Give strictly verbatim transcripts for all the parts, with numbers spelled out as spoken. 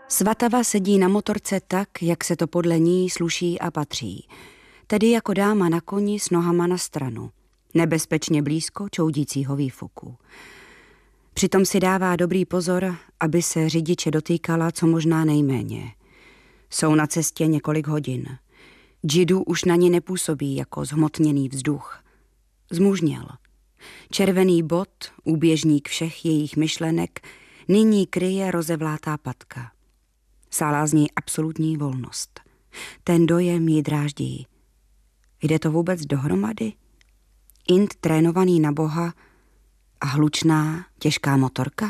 Svatava sedí na motorce tak, jak se to podle ní sluší a patří. Tedy jako dáma na koni s nohama na stranu. Nebezpečně blízko čoudícího výfuku. Přitom si dává dobrý pozor, aby se řidiče dotýkala co možná nejméně. Jsou na cestě několik hodin. Džidu už na ní nepůsobí jako zhmotněný vzduch. Zmužněl. Červený bod, úběžník všech jejich myšlenek, nyní kryje rozevlátá patka. Sálá z ní absolutní volnost. Ten dojem jí dráždí. Jde to vůbec dohromady? Int trénovaný na Boha a hlučná, těžká motorka?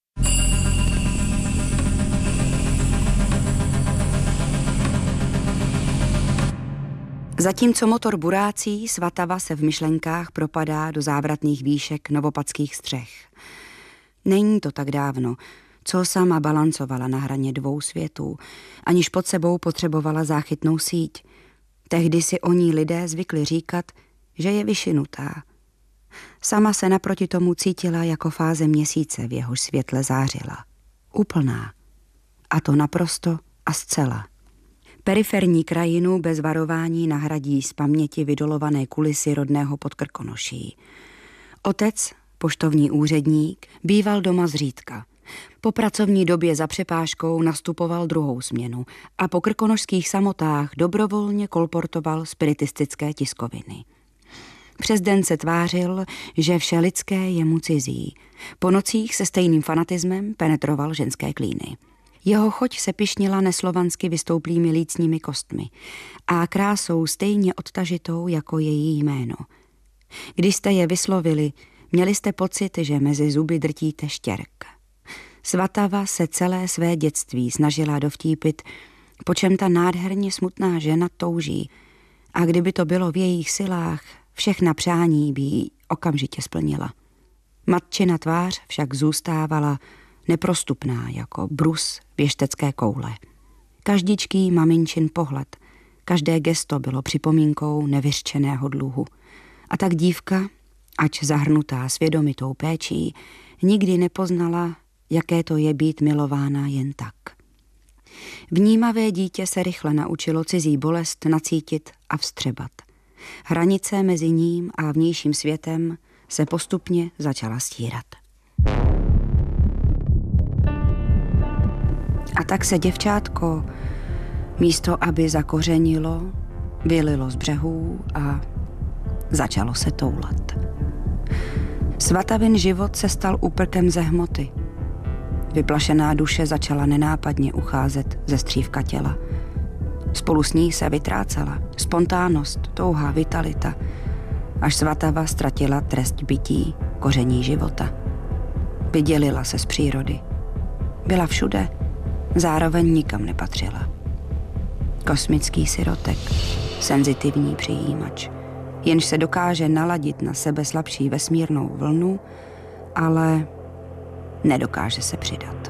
Zatímco motor burácí, Svatava se v myšlenkách propadá do závratných výšek novopatských střech. Není to tak dávno, co sama balancovala na hraně dvou světů, aniž pod sebou potřebovala záchytnou síť. Tehdy si o ní lidé zvykli říkat, že je vyšinutá. Sama se naproti tomu cítila jako fáze měsíce, v jehož světle zářila. Úplná. A to naprosto a zcela. Periferní krajinu bez varování nahradí z paměti vydolované kulisy rodného Podkrkonoší. Otec, poštovní úředník, býval doma zřídka. Po pracovní době za přepážkou nastupoval druhou směnu a po krkonošských samotách dobrovolně kolportoval spiritistické tiskoviny. Přes den se tvářil, že vše lidské je mu cizí. Po nocích se stejným fanatismem penetroval ženské klíny. Jeho choť se pyšnila neslovansky vystouplými lícními kostmi a krásou stejně odtažitou jako její jméno. Když jste je vyslovili, měli jste pocit, že mezi zuby drtíte štěrk. Svatava se celé své dětství snažila dovtípit, po čem ta nádherně smutná žena touží, a kdyby to bylo v jejich silách, všechna přání by jí okamžitě splnila. Matčina tvář však zůstávala neprostupná jako brus věštecké koule. Každičký maminčin pohled, každé gesto bylo připomínkou nevyřčeného dluhu. A tak dívka, ač zahrnutá svědomitou péčí, nikdy nepoznala, jaké to je být milována jen tak. Vnímavé dítě se rychle naučilo cizí bolest nacítit a vstřebat. Hranice mezi ním a vnějším světem se postupně začala stírat. A tak se děvčátko, místo aby zakořenilo, vylilo z břehů a začalo se toulat. Svatavin život se stal úprkem ze hmoty. Vyplašená duše začala nenápadně ucházet ze střívka těla. Spolu s ní se vytrácela spontánnost, touha, vitalita, až Svatava ztratila trest bytí, koření života. Vydělila se z přírody. Byla všude, zároveň nikam nepatřila. Kosmický sirotek, senzitivní přijímač, jenž se dokáže naladit na sebe slabší vesmírnou vlnu, ale nedokáže se přidat.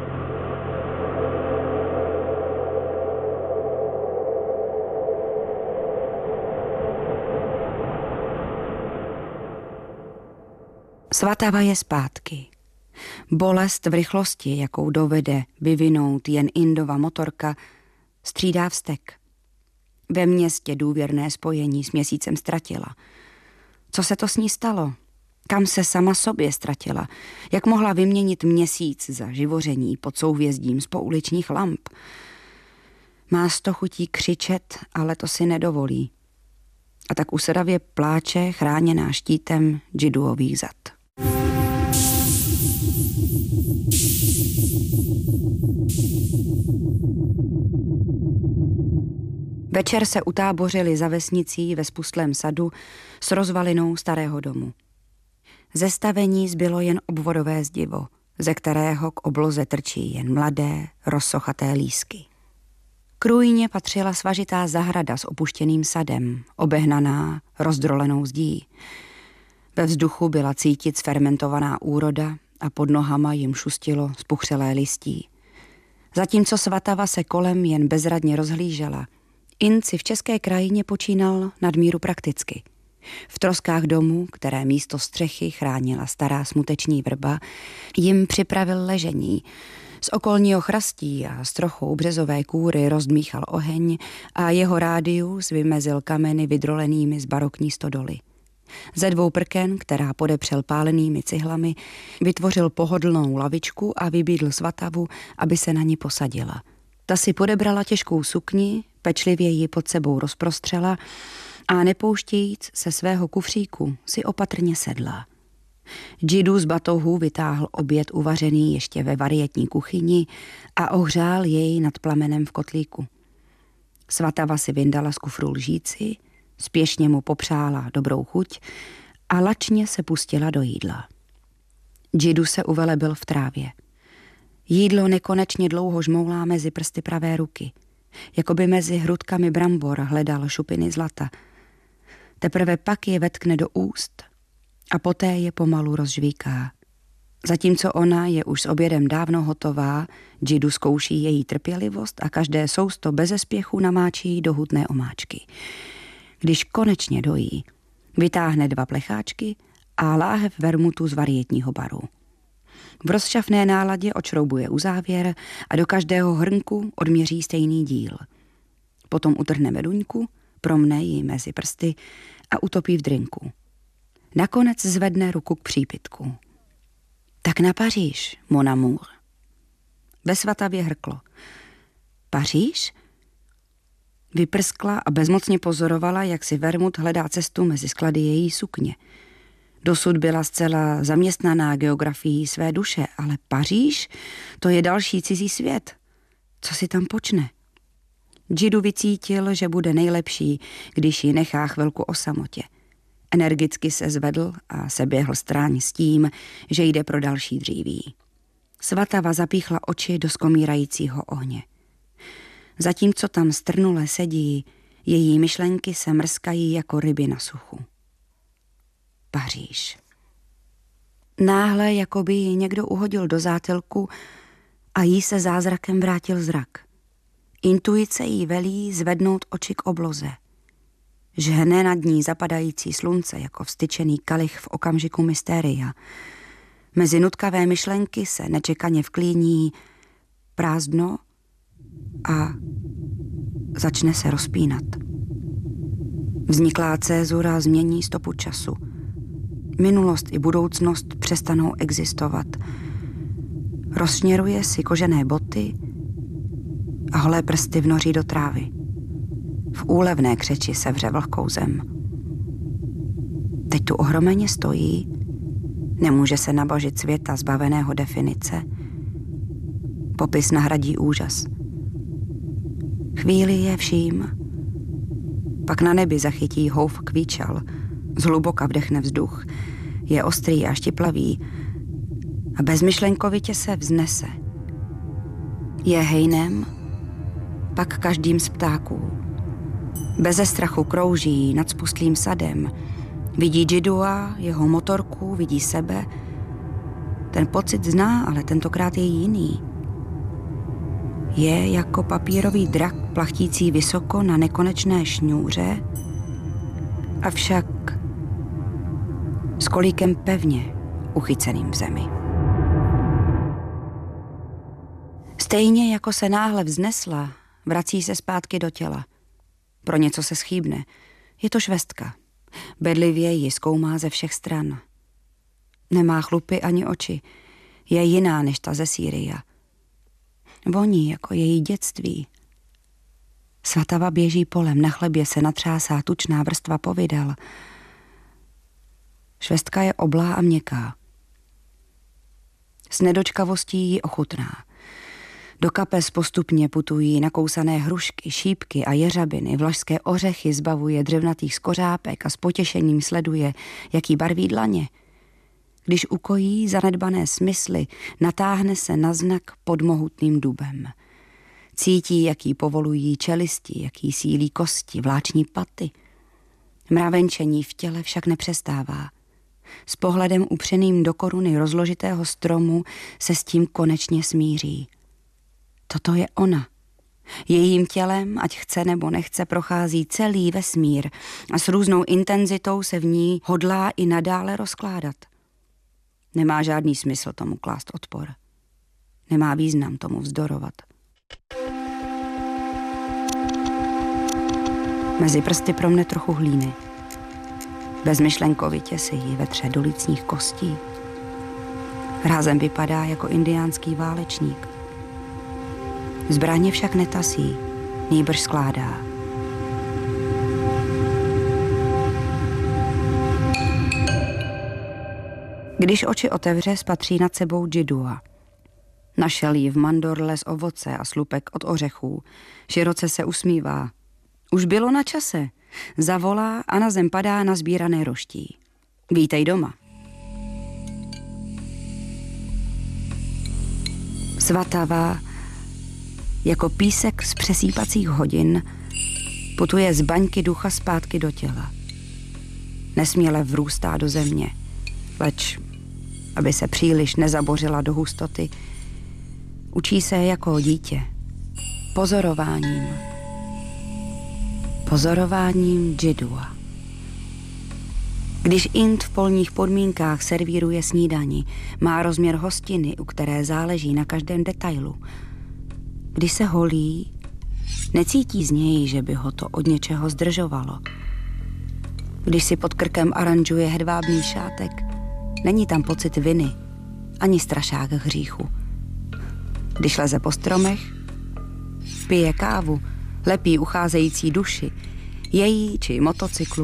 Svatava je zpátky. Bolest v rychlosti, jakou dovede vyvinout jen Indova motorka, střídá vztek. Ve městě důvěrné spojení s měsícem ztratila. Co se to s ní stalo? Kam se sama sobě ztratila? Jak mohla vyměnit měsíc za živoření pod souhvězdím z pouličních lamp? Má sto chutí křičet, ale to si nedovolí. A tak usedavě pláče, chráněná štítem džiduových zad. Večer se utábořili za vesnicí ve spustlém sadu s rozvalinou starého domu. Ze stavení zbylo jen obvodové zdivo, ze kterého k obloze trčí jen mladé, rozsochaté lísky. K ruině patřila svažitá zahrada s opuštěným sadem, obehnaná, rozdrolenou zdí. Ve vzduchu byla cítit sfermentovaná úroda a pod nohama jim šustilo spuchřelé listí. Zatímco Svatava se kolem jen bezradně rozhlížela, Ind si v české krajině počínal nadmíru prakticky. V troskách domu, které místo střechy chránila stará smuteční vrba, jim připravil ležení, Z okolního chrastí a z trochou březové kůry rozdmíchal oheň a jeho rádius vymezil kameny vydrolenými z barokní stodoly. Ze dvou prken, která podepřel pálenými cihlami, vytvořil pohodlnou lavičku a vybídl Svatavu, aby se na ní posadila. Ta si podebrala těžkou sukni, pečlivě ji pod sebou rozprostřela a nepouštějíc se svého kufříku si opatrně sedla. Džidu z batohu vytáhl oběd uvařený ještě ve varietní kuchyni a ohřál jej nad plamenem v kotlíku. Svatava si vyndala z kufru lžíci, spěšně mu popřála dobrou chuť a lačně se pustila do jídla. Džidu se uvelebil v trávě. Jídlo nekonečně dlouho žmoulá mezi prsty pravé ruky, jako by mezi hrudkami brambor hledal šupiny zlata. Teprve pak je vetkne do úst a poté je pomalu rozžvíká. Zatímco ona je už s obědem dávno hotová, Džidu zkouší její trpělivost a každé sousto beze spěchu namáčí do hutné omáčky. Když konečně dojí, vytáhne dva plecháčky a láhev vermutu z varietního baru. V rozšafné náladě odšroubuje uzávěr a do každého hrnku odměří stejný díl. Potom utrhne meduňku, promne ji mezi prsty a utopí v drinku. Nakonec zvedne ruku k přípitku. Tak na Paříž, mon amour. Ve Svatavě hrklo. Paříž? Vyprskla a bezmocně pozorovala, jak si vermut hledá cestu mezi sklady její sukně. Dosud byla zcela zaměstnaná geografií své duše, ale Paříž, to je další cizí svět. Co si tam počne? Džidu vycítil, že bude nejlepší, když ji nechá chvilku o samotě. Energicky se zvedl a seběhl stráň s tím, že jde pro další dříví. Svatava zapíchla oči do skomírajícího ohně. Zatímco tam strnule sedí, její myšlenky se mrskají jako ryby na suchu. Paříž. Náhle, jako by ji někdo uhodil do zátilku a jí se zázrakem vrátil zrak. Intuice jí velí zvednout oči k obloze. Žhne nad ní zapadající slunce jako vstyčený kalich v okamžiku mystéria. Mezi nutkavé myšlenky se nečekaně vklíní prázdno a začne se rozpínat. Vzniklá cézura změní stopu času. Minulost i budoucnost přestanou existovat. Rozšněruje si kožené boty a holé prsty vnoří do trávy. V úlevné křeči sevře vlhkou zem. Teď tu ohromeně stojí, nemůže se nabažit světa zbaveného definice. Popis nahradí úžas. Chvíli je vším, pak na nebi zachytí houf kvíčal, zhluboka vdechne vzduch, je ostrý a štiplavý a bezmyšlenkovitě se vznese. Je hejnem, pak každým z ptáků. Beze strachu krouží nad spustlým sadem. Vidí Džidua, jeho motorku, vidí sebe. Ten pocit zná, ale tentokrát je jiný. Je jako papírový drak plachtící vysoko na nekonečné šňůře, avšak s kolíkem pevně uchyceným v zemi. Stejně jako se náhle vznesla, vrací se zpátky do těla. Pro něco se schýbne. Je to švestka. Bedlivě ji zkoumá ze všech stran. Nemá chlupy ani oči. Je jiná než ta ze Sýria. Voní jako její dětství. Svatava běží polem, na chlebě se natřásá tučná vrstva povidel. Švestka je oblá a měkká. S nedočkavostí ji ochutná. Do kapes postupně putují nakousané hrušky, šípky a jeřabiny, vlašské ořechy zbavuje dřevnatých skořápek a s potěšením sleduje, jaký barví dlaně. Když ukojí zanedbané smysly, natáhne se na znak pod mohutným dubem. Cítí, jaký povolují čelisti, jaký sílí kosti, vláční paty. Mravenčení v těle však nepřestává. S pohledem upřeným do koruny rozložitého stromu se s tím konečně smíří. Toto je ona. Jejím tělem, ať chce nebo nechce, prochází celý vesmír a s různou intenzitou se v ní hodlá i nadále rozkládat. Nemá žádný smysl tomu klást odpor. Nemá význam tomu vzdorovat. Mezi prsty pro mne trochu hlíny. Bezmyšlenkovitě si ji vetře do lícních kostí. Rázem vypadá jako indiánský válečník. Zbraně však netasí, nýbrž skládá. Když oči otevře, spatří nad sebou Jidua. Našel ji v mandorle z ovoce a slupek od ořechů. Široce se usmívá. Už bylo na čase. Zavolá a na zem padá nazbírané roští. Vítej doma. Svatava, jako písek z přesýpacích hodin, putuje z baňky ducha zpátky do těla. Nesměle vrůstá do země, leč, aby se příliš nezabořila do hustoty, učí se jako dítě. Pozorováním. Pozorováním Jidua. Když Ind v polních podmínkách servíruje snídani, má rozměr hostiny, u které záleží na každém detailu. Když se holí, necítí z něj, že by ho to od něčeho zdržovalo. Když si pod krkem aranžuje hedvábný šátek, není tam pocit viny, ani strašák hříchu. Když leze po stromech, pije kávu, lepí ucházející duši, její či motocyklu.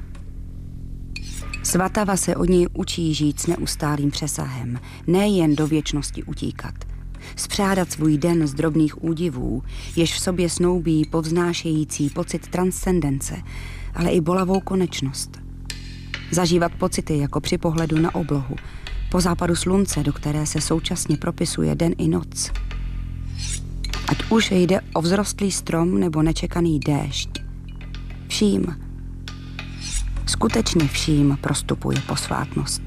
Svatava se od něj učí žít s neustálým přesahem, nejen do věčnosti utíkat. Spřádat svůj den z drobných údivů, jež v sobě snoubí povznášející pocit transcendence, ale i bolavou konečnost. Zažívat pocity jako při pohledu na oblohu, po západu slunce, do které se současně propisuje den i noc. Ať už jde o vzrostlý strom nebo nečekaný déšť. Vším, skutečně vším prostupuje posvátnost.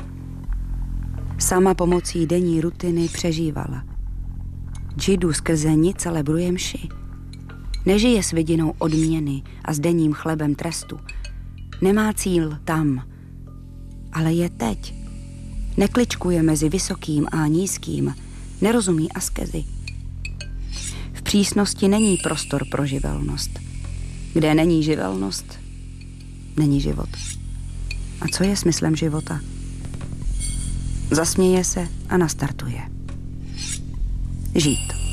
Sama pomocí denní rutiny přežívala. Jidu skrze ní celebruje mši. Nežije s vidinou odměny a s denním chlebem trestu. Nemá cíl tam, ale je teď. Nekličkuje mezi vysokým a nízkým, nerozumí askezi. V přísnosti není prostor pro živelnost. Kde není živelnost, není život. A co je smyslem života? Zasměje se a nastartuje. Žít.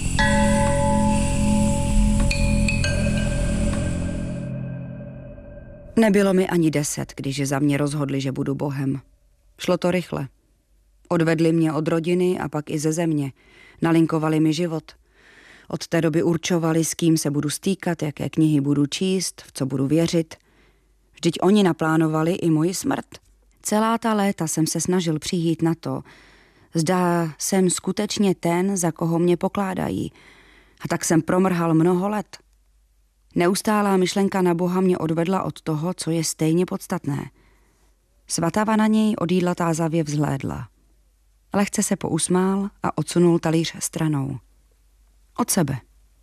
Nebylo mi ani deset, když za mě rozhodli, že budu bohem. Šlo to rychle. Odvedli mě od rodiny a pak i ze země. Nalinkovali mi život. Od té doby určovali, s kým se budu stýkat, jaké knihy budu číst, v co budu věřit. Vždyť oni naplánovali i moji smrt. Celá ta léta jsem se snažil přijít na to, zda jsem skutečně ten, za koho mě pokládají. A tak jsem promrhal mnoho let. Neustálá myšlenka na Boha mě odvedla od toho, co je stejně podstatné. Svatava na něj odjídla tázavě vzhlédla. Lehce se pousmál a odsunul talíř stranou. Od sebe.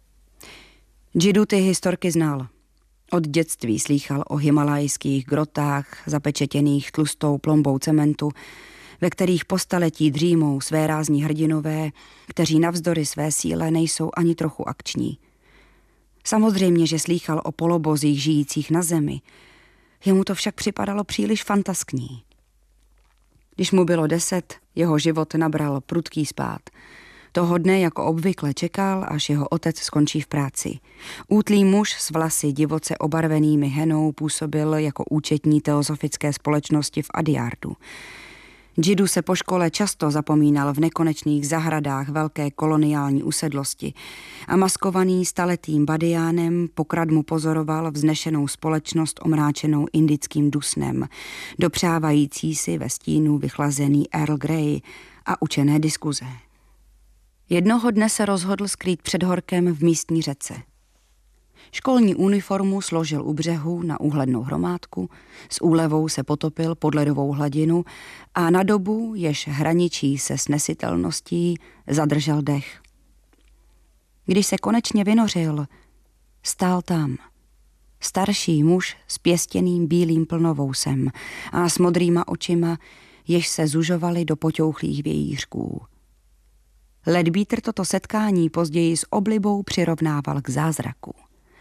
Jidu ty historky znal. Od dětství slýchal o himalajských grotách, zapečetěných tlustou plombou cementu, ve kterých po staletí dřímou svérázní hrdinové, kteří navzdory své síle nejsou ani trochu akční. Samozřejmě, že slýchal o polobozích žijících na zemi. Jemu to však připadalo příliš fantaskní. Když mu bylo deset, jeho život nabral prudký spád. Toho dne jako obvykle čekal, až jeho otec skončí v práci. Útlý muž s vlasy divoce obarvenými henou působil jako účetní teozofické společnosti v Adyardu. Jidu se po škole často zapomínal v nekonečných zahradách velké koloniální usedlosti a maskovaný staletým badiánem pokradmu pozoroval vznešenou společnost omráčenou indickým dusnem, dopřávající si ve stínu vychlazený Earl Grey a učené diskuze. Jednoho dne se rozhodl skrýt před horkem v místní řece. Školní uniformu složil u břehu na úhlednou hromádku, s úlevou se potopil pod ledovou hladinu a na dobu, jež hraničí se snesitelností, zadržel dech. Když se konečně vynořil, stál tam. Starší muž s pěstěným bílým plnovousem a s modrýma očima, jež se zužovaly do poťouchlých vějířků. Leadbeater toto setkání později s oblibou přirovnával k zázraku.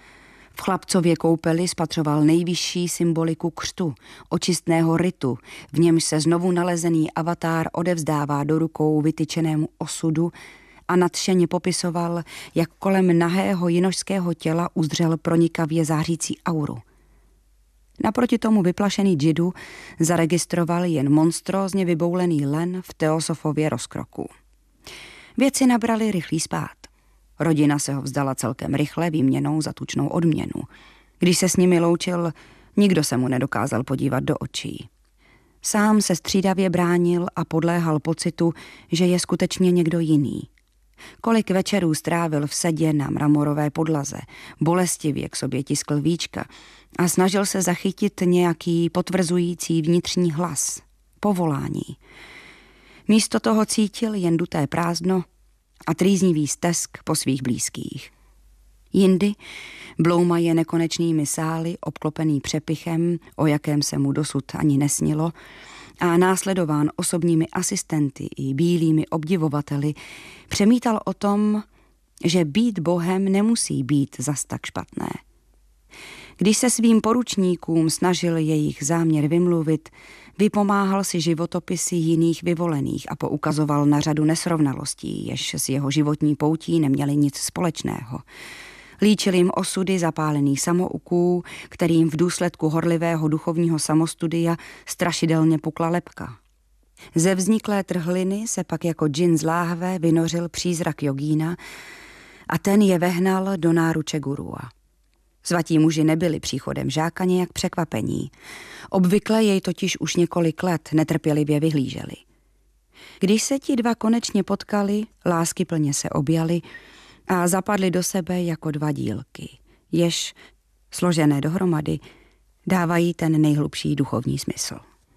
V chlapcově koupeli spatřoval nejvyšší symboliku křtu, očistného ritu, v němž se znovu nalezený avatar odevzdává do rukou vytyčenému osudu a nadšeně popisoval, jak kolem nahého jinožského těla uzřel pronikavě zářící auru. Naproti tomu vyplašený Jiddu zaregistroval jen monstrózně vyboulený len v Teosofově rozkroku. Věci nabrali rychlý spád. Rodina se ho vzdala celkem rychle výměnou za tučnou odměnu. Když se s nimi loučil, nikdo se mu nedokázal podívat do očí. Sám se střídavě bránil a podléhal pocitu, že je skutečně někdo jiný. Kolik večerů strávil v sedě na mramorové podlaze, bolestivě k sobě tiskl víčka a snažil se zachytit nějaký potvrzující vnitřní hlas, povolání. Místo toho cítil jen duté prázdno a trýznivý stesk po svých blízkých. Jindy bloumaje nekonečnými sály, obklopený přepichem, o jakém se mu dosud ani nesnilo, a následován osobními asistenty i bílými obdivovateli, přemítal o tom, že být bohem nemusí být zas tak špatné. Když se svým poručníkům snažil jejich záměr vymluvit, vypomáhal si životopisy jiných vyvolených a poukazoval na řadu nesrovnalostí, jež s jeho životní poutí neměly nic společného. Líčil jim osudy zapálených samouků, kterým v důsledku horlivého duchovního samostudia strašidelně pukla lebka. Ze vzniklé trhliny se pak jako džin z láhve vynořil přízrak jogína a ten je vehnal do náruče gurua. Svatí muži nebyli příchodem žáka nějak překvapení. Obvykle jej totiž už několik let netrpělivě vyhlíželi. Když se ti dva konečně potkali, láskyplně se objali a zapadli do sebe jako dva dílky, jež, složené dohromady, dávají ten nejhlubší duchovní smysl.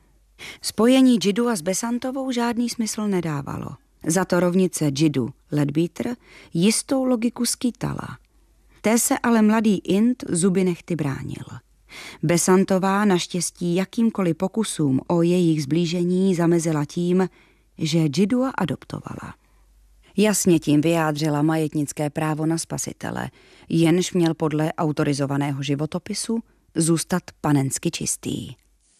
Spojení Jiddua s Besantovou žádný smysl nedávalo. Za to rovnice Jiddu Leadbeater jistou logiku skýtala. Té se ale mladý Ind zuby nehty bránil. Besantová naštěstí jakýmkoliv pokusům o jejich zblížení zamezila tím, že Jiddua adoptovala. Jasně tím vyjádřila majetnické právo na spasitele, jenž měl podle autorizovaného životopisu zůstat panensky čistý.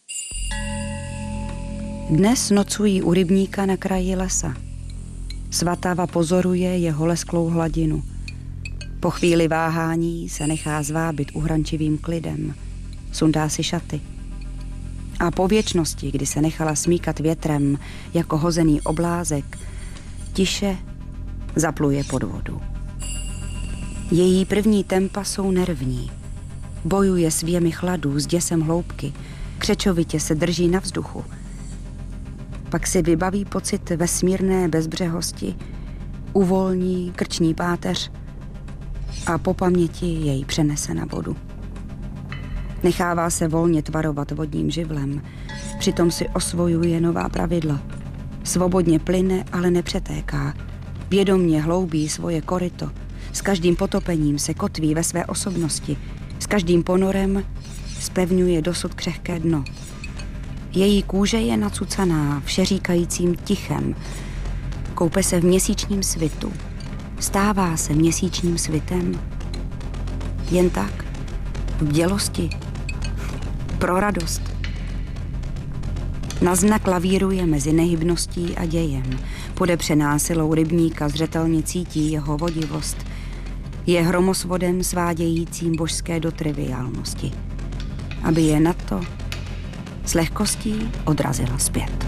Dnes nocují u rybníka na kraji lesa. Svatava pozoruje jeho lesklou hladinu. Po chvíli váhání se nechá zvábit uhrančivým klidem. Sundá si šaty. A po věčnosti, kdy se nechala smíkat větrem jako hozený oblázek, tiše zapluje pod vodu. Její první tempa jsou nervní. Bojuje s věmi chladů, s děsem hloubky, křečovitě se drží na vzduchu. Pak si vybaví pocit vesmírné bezbřehosti, uvolní krční páteř a po paměti jej přenese na vodu. Nechává se volně tvarovat vodním živlem, přitom si osvojuje nová pravidla. Svobodně plyne, ale nepřetéká. Vědomně hloubí svoje koryto. S každým potopením se kotví ve své osobnosti. S každým ponorem zpevňuje dosud křehké dno. Její kůže je nacucaná všeříkajícím tichem. Koupe se v měsíčním svitu. Stává se měsíčním svitem. Jen tak, v bdělosti, pro radost. Na znak lavíruje mezi nehybností a dějem. Podepřená silou rybníka zřetelně cítí jeho vodivost. Je hromosvodem svádějícím božské do triviálnosti, aby je na to s lehkostí odrazila zpět.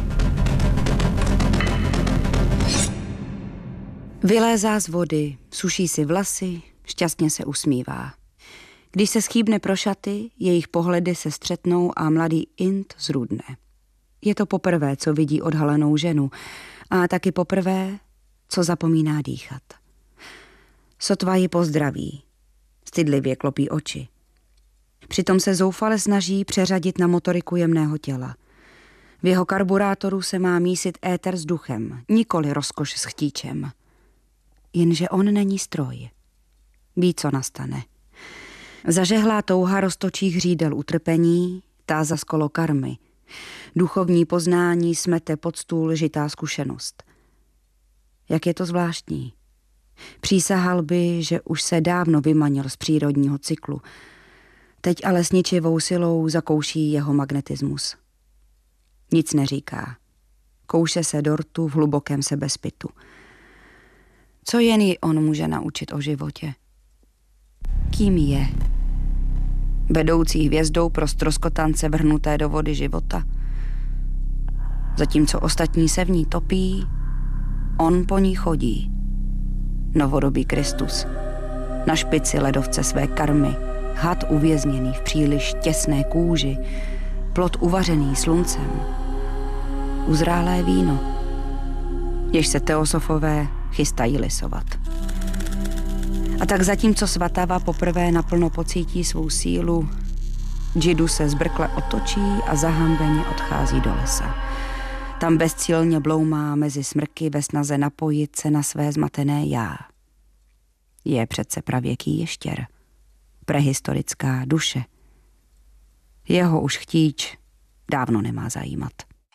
Vylézá z vody, suší si vlasy, šťastně se usmívá. Když se schýbne pro šaty, jejich pohledy se střetnou a mladý Ind zrudne. Je to poprvé, co vidí odhalenou ženu, a taky poprvé, co zapomíná dýchat. Sotva ji pozdraví, stydlivě klopí oči. Přitom se zoufale snaží přeřadit na motoriku jemného těla. V jeho karburátoru se má mísit éter s duchem, nikoli rozkoš s chtíčem. Jenže on není stroj. Ví, co nastane. Zažehlá touha roztočí hřídel utrpení, táza z kolo karmy. Duchovní poznání smete pod stůl žitá zkušenost. Jak je to zvláštní. Přísahal by, že už se dávno vymanil z přírodního cyklu. Teď ale s ničivou silou zakouší jeho magnetismus. Nic neříká. Kouše se dortu v hlubokém sebezpytu. Co jen ji on může naučit o životě? Kým je? Vedoucí hvězdou pro ztroskotance vrhnuté do vody života. Zatímco ostatní se v ní topí, on po ní chodí. Novodobý Kristus. Na špici ledovce své karmy, had uvězněný v příliš těsné kůži, plod uvařený sluncem, uzrálé víno, jež se teosofové chystají lisovat. A tak zatímco Svatava poprvé naplno pocítí svou sílu, Jiddu se zbrkle otočí a zahambeně odchází do lesa. Tam bezcílně bloumá mezi smrky ve snaze napojit se na své zmatené já. Je přece pravěký ještěr, prehistorická duše. Jeho už chtíč dávno nemá zajímat.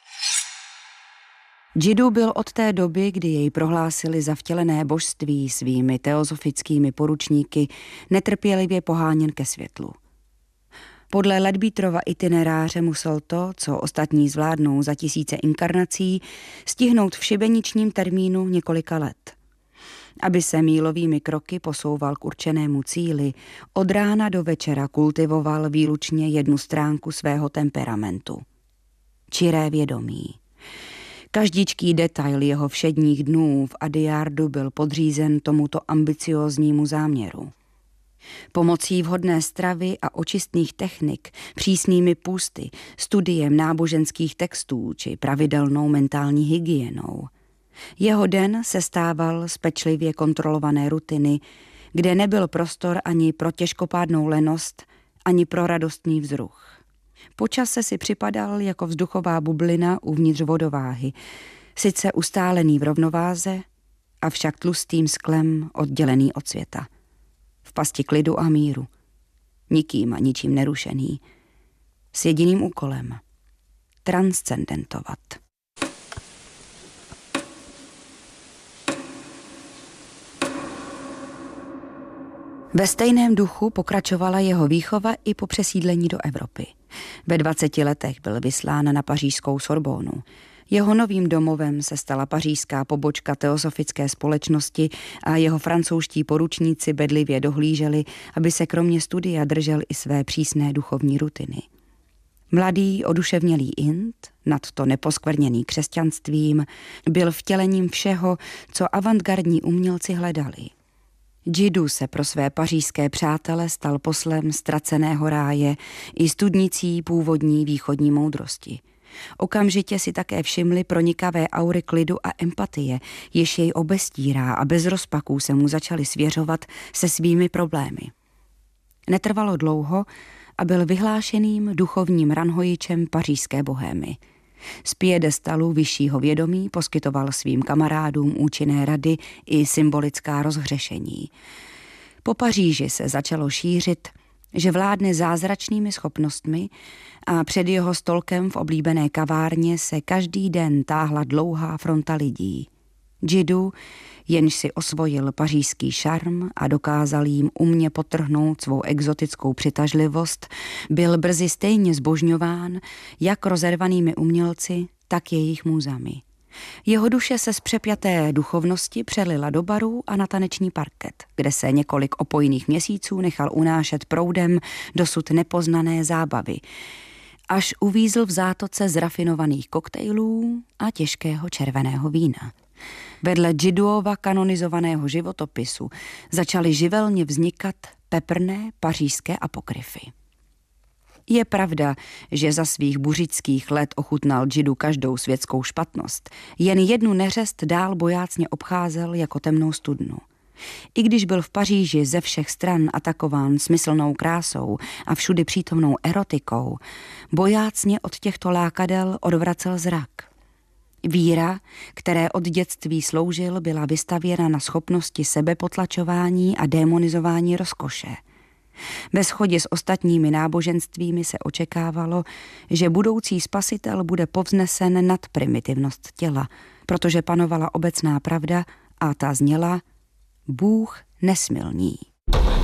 Jiddu byl od té doby, kdy jej prohlásili za vtělené božství svými teozofickými poručníky, netrpělivě poháněn ke světlu. Podle Leadbeaterova itineráře musel to, co ostatní zvládnou za tisíce inkarnací, stihnout v šibeničním termínu několika let. Aby se mílovými kroky posouval k určenému cíli, od rána do večera kultivoval výlučně jednu stránku svého temperamentu. Čiré vědomí. Každíčký detail jeho všedních dnů v Adiardu byl podřízen tomuto ambicióznímu záměru. Pomocí vhodné stravy a očistných technik, přísnými půsty, studiem náboženských textů či pravidelnou mentální hygienou. Jeho den se stával z pečlivě kontrolované rutiny, kde nebyl prostor ani pro těžkopádnou lenost, ani pro radostný vzruch. Počase si připadal jako vzduchová bublina uvnitř vodováhy, sice ustálený v rovnováze, avšak tlustým sklem oddělený od světa. V pasti klidu a míru, nikým a ničím nerušený, s jediným úkolem – transcendentovat. Ve stejném duchu pokračovala jeho výchova i po přesídlení do Evropy. Ve dvaceti letech byl vyslán na pařížskou Sorbonu. Jeho novým domovem se stala pařížská pobočka teosofické společnosti a jeho francouzští poručníci bedlivě dohlíželi, aby se kromě studia držel i své přísné duchovní rutiny. Mladý, oduševnělý Ind, nadto neposkvrněný křesťanstvím, byl vtělením všeho, co avantgardní umělci hledali. Jiddu se pro své pařížské přátele stal poslem ztraceného ráje i studnicí původní východní moudrosti. Okamžitě si také všimli pronikavé aury klidu a empatie, jež jej obestírá, a bez rozpaků se mu začali svěřovat se svými problémy. Netrvalo dlouho a byl vyhlášeným duchovním ranhojičem pařížské bohémy. Z piedestalu vyššího vědomí poskytoval svým kamarádům účinné rady i symbolická rozhřešení. Po Paříži se začalo šířit, že vládne zázračnými schopnostmi a před jeho stolkem v oblíbené kavárně se každý den táhla dlouhá fronta lidí. Jiddu, jenž si osvojil pařížský šarm a dokázal jim umně podtrhnout svou exotickou přitažlivost, byl brzy stejně zbožňován jak rozervanými umělci, tak jejich můzami. Jeho duše se z přepjaté duchovnosti přelila do barů a na taneční parket, kde se několik opojných měsíců nechal unášet proudem dosud nepoznané zábavy, až uvízl v zátoce z rafinovaných koktejlů a těžkého červeného vína. Vedle Jidduova kanonizovaného životopisu začaly živelně vznikat peprné pařížské apokryfy. Je pravda, že za svých buřických let ochutnal Jiddu každou světskou špatnost, jen jednu neřest dál bojácně obcházel jako temnou studnu. I když byl v Paříži ze všech stran atakován smyslnou krásou a všudy přítomnou erotikou, bojácně od těchto lákadel odvracel zrak. Víra, které od dětství sloužil, byla vystavěna na schopnosti sebepotlačování a démonizování rozkoše. Ve shodě s ostatními náboženstvími se očekávalo, že budoucí spasitel bude povznesen nad primitivnost těla, protože panovala obecná pravda a ta zněla: Bůh nesmil ní.